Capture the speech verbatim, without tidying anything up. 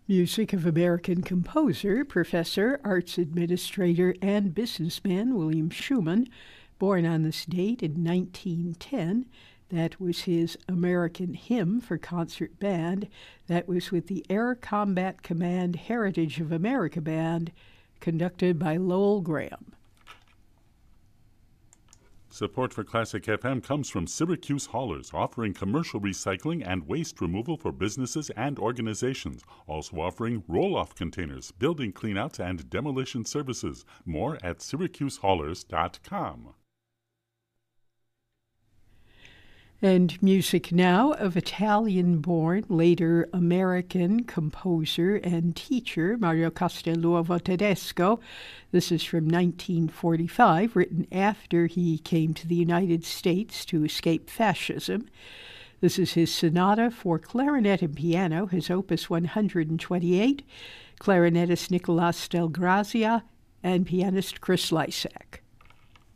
Music of American composer, professor, arts administrator, and businessman William Schumann, born on this date in nineteen ten. That was his American Hymn for Concert Band. That was with the Air Combat Command Heritage of America Band, conducted by Lowell Graham. Support for Classic F M comes from Syracuse Haulers, offering commercial recycling and waste removal for businesses and organizations. Also offering roll-off containers, building cleanouts, and demolition services. More at syracuse haulers dot com. And music now of Italian-born, later American composer and teacher Mario Castelnuovo Tedesco. This is from nineteen forty-five, written after he came to the United States to escape fascism. This is his sonata for clarinet and piano, his opus one hundred twenty-eight, clarinetist Nicolas Del Grazia, and pianist Chris Lysak.